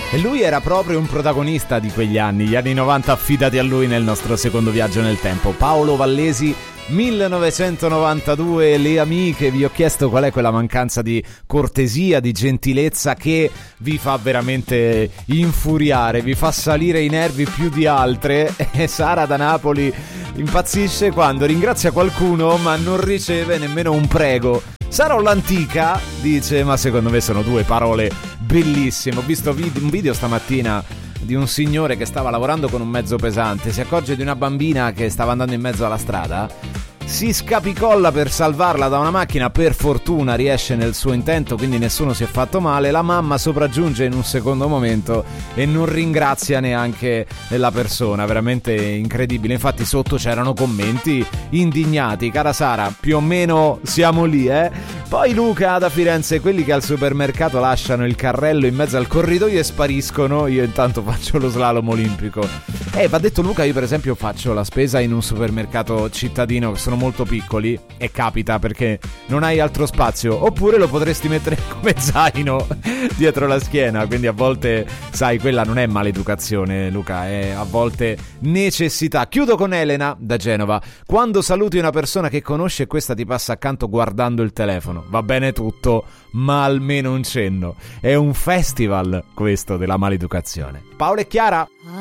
E lui era proprio un protagonista di quegli anni, gli anni 90 affidati a lui nel nostro secondo viaggio nel tempo. Paolo Vallesi, 1992, le amiche, vi ho chiesto qual è quella mancanza di cortesia, di gentilezza che vi fa veramente infuriare, vi fa salire i nervi più di altre. E Sara da Napoli impazzisce quando ringrazia qualcuno ma non riceve nemmeno un prego. Sarò l'antica, dice, ma secondo me sono due parole bellissime. Ho visto un video stamattina di un signore che stava lavorando con un mezzo pesante, si accorge di una bambina che stava andando in mezzo alla strada, si scapicolla per salvarla da una macchina, per fortuna riesce nel suo intento, quindi nessuno si è fatto male. La mamma sopraggiunge in un secondo momento e non ringrazia neanche la persona, veramente incredibile. Infatti sotto c'erano commenti indignati. Cara Sara, più o meno siamo lì, Poi Luca da Firenze, quelli che al supermercato lasciano il carrello in mezzo al corridoio e spariscono, io intanto faccio lo slalom olimpico. Va detto Luca, io per esempio faccio la spesa in un supermercato cittadino, che sono molto piccoli, e capita perché non hai altro spazio, oppure lo potresti mettere come zaino dietro la schiena, quindi a volte, sai, quella non è maleducazione, Luca, è a volte necessità. Chiudo con Elena da Genova. Quando saluti una persona che conosci e questa ti passa accanto guardando il telefono, va bene tutto, ma almeno un cenno. È un festival questo della maleducazione. Paolo e Chiara.